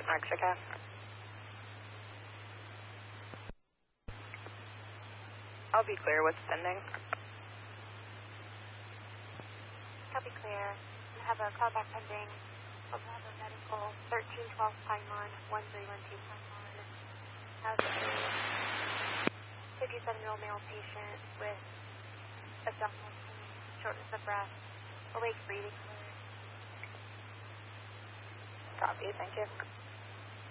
Mexico. I'll be clear. What's pending? Copy clear. You have a callback pending. We'll have a medical 1312 Pinemont, 1312 Pinemont. Have a 57-year-old male patient with abdominal pain, shortness of breath, awake breathing. Copy. Thank you.